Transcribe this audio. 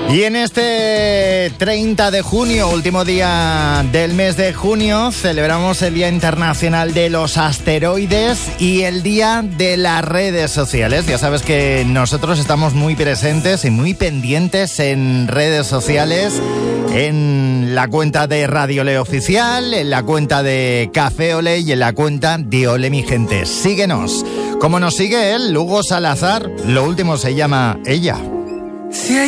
Y en este 30 de junio, último día del mes de junio, celebramos el Día Internacional de los Asteroides y el Día de las Redes Sociales. Ya sabes que nosotros estamos muy presentes y muy pendientes en redes sociales, en la cuenta de Radio Ole Oficial, en la cuenta de Café Ole y en la cuenta de Ole Mi Gente. Síguenos. Como nos sigue él, Hugo Salazar, lo último se llama Ella.